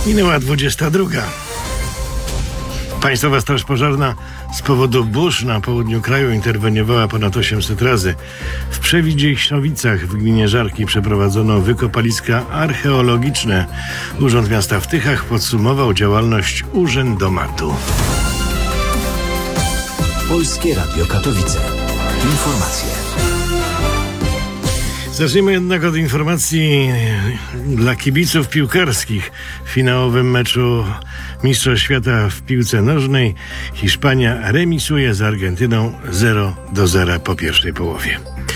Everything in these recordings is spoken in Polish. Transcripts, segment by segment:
Minęła 22. Państwowa Straż Pożarna z powodu burz na południu kraju interweniowała ponad 800 razy. W Przewidzieszowicach w gminie Żarki przeprowadzono wykopaliska archeologiczne. Urząd Miasta w Tychach podsumował działalność urzędomatu. Polskie Radio Katowice. Informacje. Zacznijmy jednak od informacji dla kibiców piłkarskich. W finałowym meczu Mistrzostw Świata w piłce nożnej Hiszpania remisuje z Argentyną 0-0 po pierwszej połowie.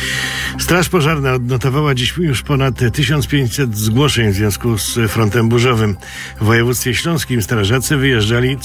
Straż Pożarna odnotowała dziś już ponad 1500 zgłoszeń w związku z frontem burzowym. W województwie śląskim strażacy wyjeżdżali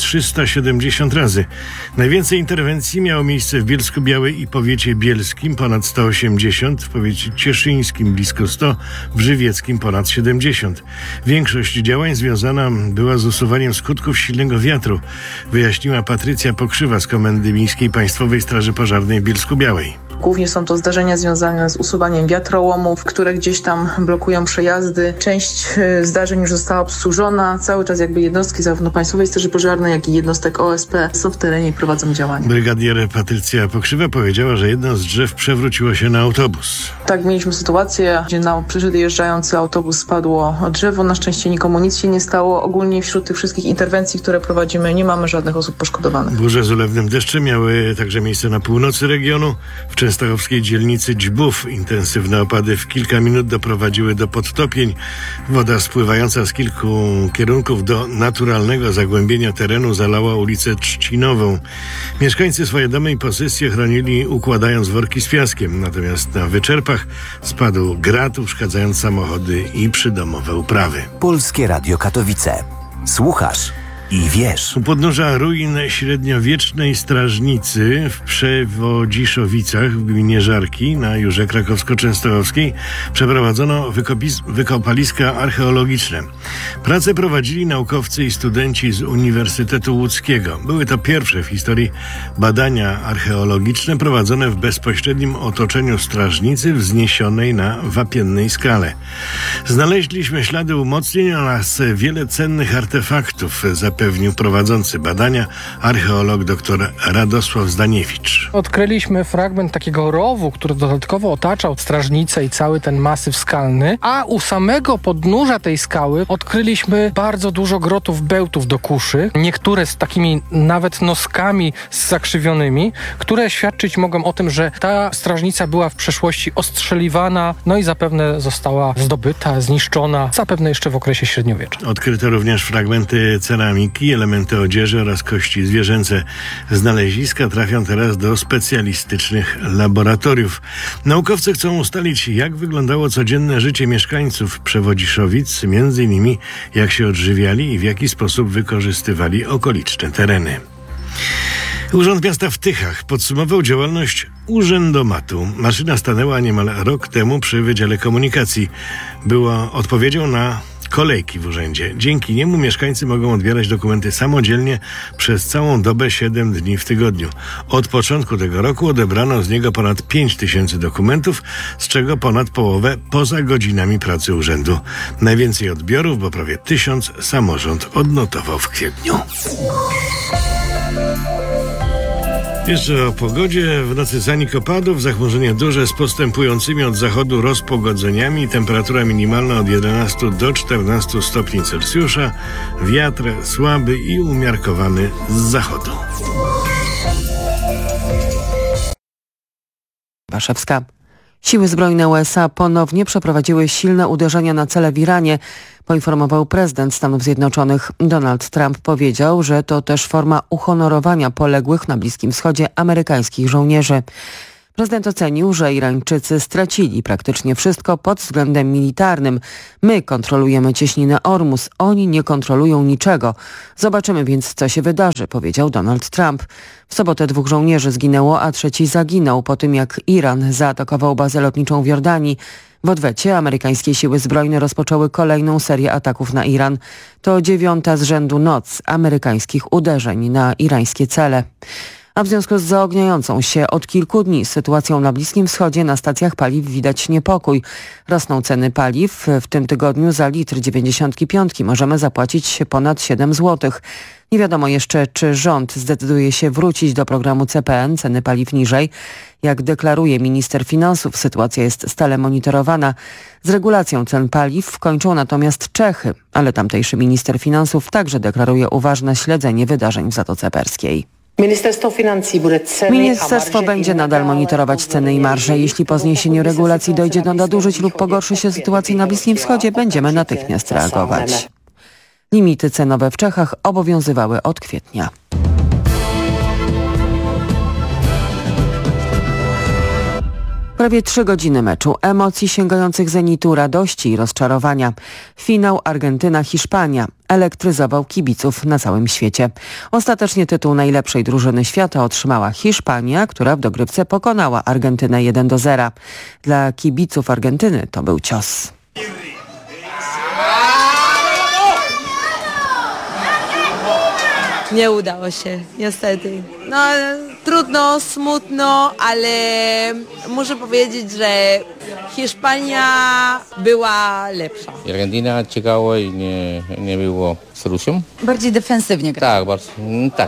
370 razy. Najwięcej interwencji miało miejsce w Bielsku-Białej i powiecie bielskim, ponad 180, w powiecie cieszyńskim blisko 100, w żywieckim ponad 70. Większość działań związana była z usuwaniem skutków silnego wiatru, wyjaśniła Patrycja Pokrzywa z Komendy Miejskiej Państwowej Straży Pożarnej w Bielsku-Białej. Głównie są to zdarzenia związane z usuwaniem wiatrołomów, które gdzieś tam blokują przejazdy. Część zdarzeń już została obsłużona. Cały czas jednostki zarówno Państwowej Straży Pożarnej, jak i jednostek OSP są w terenie i prowadzą działania. Brygadier Patrycja Pokrzywa powiedziała, że jedno z drzew przewróciło się na autobus. Tak, mieliśmy sytuację, gdzie na przejeżdżający autobus spadło drzewo. Na szczęście nikomu nic się nie stało. Ogólnie wśród tych wszystkich interwencji, które prowadzimy, nie mamy żadnych osób poszkodowanych. Burze z ulewnym deszczem miały także miejsce na północy regionu. W częstochowskiej dzielnicy Dźbów intensywne opady w kilka minut doprowadziły do podtopień. Woda spływająca z kilku kierunków do naturalnego zagłębienia terenu zalała ulicę Trzcinową. Mieszkańcy swoje domy i posesje chronili, układając worki z piaskiem. Natomiast na wyczerpach spadł grat, uszkadzając samochody i przydomowe uprawy. Polskie Radio Katowice. Słuchasz i wiesz. U podnóża ruin średniowiecznej strażnicy w Przewodziszowicach w gminie Żarki na Jurze Krakowsko-Częstochowskiej przeprowadzono wykopaliska archeologiczne. Prace prowadzili naukowcy i studenci z Uniwersytetu Łódzkiego. Były to pierwsze w historii badania archeologiczne prowadzone w bezpośrednim otoczeniu strażnicy wzniesionej na wapiennej skale. Znaleźliśmy ślady umocnień oraz wiele cennych artefaktów, zapewnił prowadzący badania archeolog dr Radosław Zdaniewicz. Odkryliśmy fragment takiego rowu, który dodatkowo otaczał strażnicę i cały ten masyw skalny, a u samego podnóża tej skały odkryliśmy bardzo dużo grotów bełtów do kuszy, niektóre z takimi nawet noskami zakrzywionymi, które świadczyć mogą o tym, że ta strażnica była w przeszłości ostrzeliwana, no i zapewne została zdobyta, zniszczona, zapewne jeszcze w okresie średniowiecza. Odkryto również fragmenty ceramiki, elementy odzieży oraz kości zwierzęce. Znaleziska trafią teraz do specjalistycznych laboratoriów. Naukowcy chcą ustalić, jak wyglądało codzienne życie mieszkańców Przewodziszowic, między innymi jak się odżywiali i w jaki sposób wykorzystywali okoliczne tereny. Urząd Miasta w Tychach podsumował działalność urzędomatu. Maszyna stanęła niemal rok temu przy Wydziale Komunikacji. Była odpowiedzią na kolejki w urzędzie. Dzięki niemu mieszkańcy mogą odbierać dokumenty samodzielnie przez całą dobę 7 dni w tygodniu. Od początku tego roku odebrano z niego ponad 5000 dokumentów, z czego ponad połowę poza godzinami pracy urzędu. Najwięcej odbiorów, bo prawie 1000 samorząd odnotował w kwietniu. Jeszcze o pogodzie. W nocy zanik opadów, zachmurzenie duże z postępującymi od zachodu rozpogodzeniami, temperatura minimalna od 11 do 14 stopni Celsjusza, wiatr słaby i umiarkowany z zachodu. Warszawska. Siły zbrojne USA ponownie przeprowadziły silne uderzenia na cele w Iranie, poinformował prezydent Stanów Zjednoczonych. Donald Trump powiedział, że to też forma uhonorowania poległych na Bliskim Wschodzie amerykańskich żołnierzy. Prezydent ocenił, że Irańczycy stracili praktycznie wszystko pod względem militarnym. My kontrolujemy cieśninę Ormus, oni nie kontrolują niczego. Zobaczymy więc, co się wydarzy, powiedział Donald Trump. W sobotę 2 żołnierzy zginęło, a 3 zaginął po tym, jak Iran zaatakował bazę lotniczą w Jordanii. W odwecie amerykańskie siły zbrojne rozpoczęły kolejną serię ataków na Iran. To 9. z rzędu noc amerykańskich uderzeń na irańskie cele. A w związku z zaogniającą się od kilku dni sytuacją na Bliskim Wschodzie na stacjach paliw widać niepokój. Rosną ceny paliw. W tym tygodniu za litr 95 możemy zapłacić ponad 7 zł. Nie wiadomo jeszcze, czy rząd zdecyduje się wrócić do programu CPN, ceny paliw niżej. Jak deklaruje minister finansów, sytuacja jest stale monitorowana. Z regulacją cen paliw kończą natomiast Czechy, ale tamtejszy minister finansów także deklaruje uważne śledzenie wydarzeń w Zatoce Perskiej. Ministerstwo będzie nadal monitorować ceny i marże. Jeśli po zniesieniu regulacji dojdzie do nadużyć lub pogorszy się sytuacja na Bliskim Wschodzie, będziemy natychmiast reagować. Limity cenowe w Czechach obowiązywały od kwietnia. Prawie 3 godziny meczu, emocji sięgających zenitu, radości i rozczarowania. Finał Argentyna-Hiszpania elektryzował kibiców na całym świecie. Ostatecznie tytuł najlepszej drużyny świata otrzymała Hiszpania, która w dogrywce pokonała Argentynę 1-0. Dla kibiców Argentyny to był cios. Nie udało się, niestety. No trudno, smutno, ale muszę powiedzieć, że Hiszpania była lepsza. Argentyna czekała i nie było solucji. Bardziej defensywnie gra. Tak, bardzo, tak.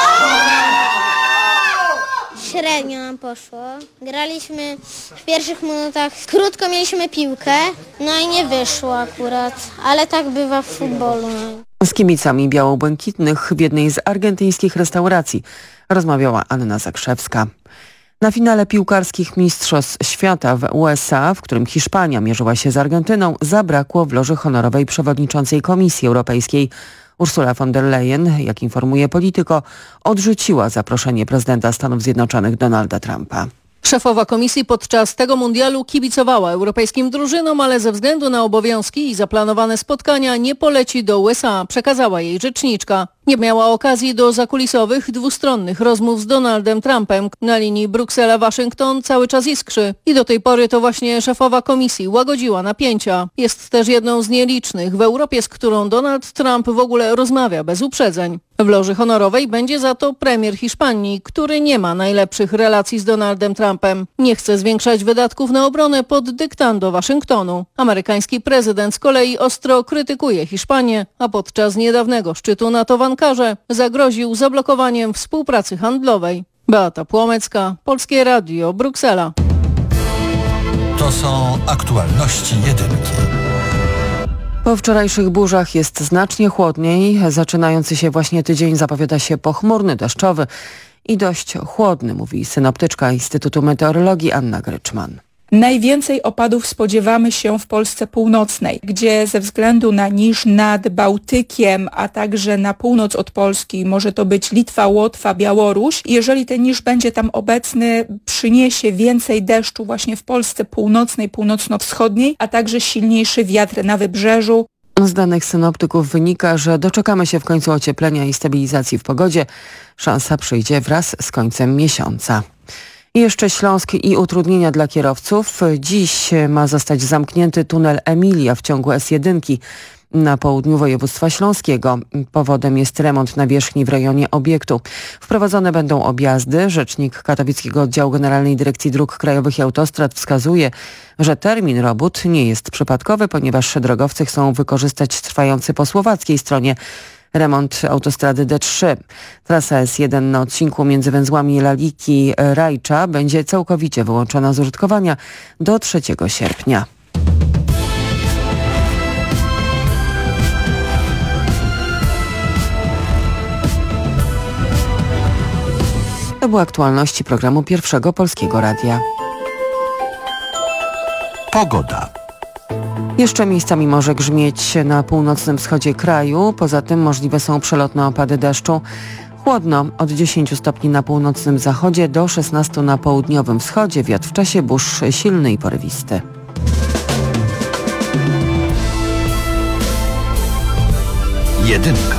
Średnio nam poszło. Graliśmy w pierwszych minutach, krótko mieliśmy piłkę, no i nie wyszło akurat, ale tak bywa w futbolu. Z kibicami biało-błękitnych w jednej z argentyńskich restauracji rozmawiała Anna Zakrzewska. Na finale piłkarskich Mistrzostw Świata w USA, w którym Hiszpania mierzyła się z Argentyną, zabrakło w loży honorowej przewodniczącej Komisji Europejskiej. Ursula von der Leyen, jak informuje Politico, odrzuciła zaproszenie prezydenta Stanów Zjednoczonych Donalda Trumpa. Szefowa komisji podczas tego mundialu kibicowała europejskim drużynom, ale ze względu na obowiązki i zaplanowane spotkania nie poleci do USA, przekazała jej rzeczniczka. Nie miała okazji do zakulisowych, dwustronnych rozmów z Donaldem Trumpem. Na linii Bruksela-Waszyngton cały czas iskrzy i do tej pory to właśnie szefowa komisji łagodziła napięcia. Jest też jedną z nielicznych w Europie, z którą Donald Trump w ogóle rozmawia bez uprzedzeń. W loży honorowej będzie za to premier Hiszpanii, który nie ma najlepszych relacji z Donaldem Trumpem. Nie chce zwiększać wydatków na obronę pod dyktando Waszyngtonu. Amerykański prezydent z kolei ostro krytykuje Hiszpanię, a podczas niedawnego szczytu NATO w Ankarze zagroził zablokowaniem współpracy handlowej. Beata Płomecka, Polskie Radio, Bruksela. To są aktualności jedynki. Po wczorajszych burzach jest znacznie chłodniej. Zaczynający się właśnie tydzień zapowiada się pochmurny, deszczowy i dość chłodny, mówi synoptyczka Instytutu Meteorologii Anna Gryczman. Najwięcej opadów spodziewamy się w Polsce północnej, gdzie ze względu na niż nad Bałtykiem, a także na północ od Polski, może to być Litwa, Łotwa, Białoruś. Jeżeli ten niż będzie tam obecny, przyniesie więcej deszczu właśnie w Polsce północnej, północno-wschodniej, a także silniejszy wiatr na wybrzeżu. Z danych synoptyków wynika, że doczekamy się w końcu ocieplenia i stabilizacji w pogodzie. Szansa przyjdzie wraz z końcem miesiąca. I jeszcze Śląsk i utrudnienia dla kierowców. Dziś ma zostać zamknięty tunel Emilia w ciągu S1 na południu województwa śląskiego. Powodem jest remont nawierzchni w rejonie obiektu. Wprowadzone będą objazdy. Rzecznik Katowickiego Oddziału Generalnej Dyrekcji Dróg Krajowych i Autostrad wskazuje, że termin robót nie jest przypadkowy, ponieważ drogowcy chcą wykorzystać trwający po słowackiej stronie remont autostrady D3. Trasa S1 na odcinku między węzłami Laliki-Rajcza będzie całkowicie wyłączona z użytkowania do 3 sierpnia. To były aktualności programu Pierwszego Polskiego Radia. Pogoda. Jeszcze miejscami może grzmieć na północnym wschodzie kraju. Poza tym możliwe są przelotne opady deszczu. Chłodno od 10 stopni na północnym zachodzie do 16 na południowym wschodzie. Wiatr w czasie burz silny i porywisty. Jedynka.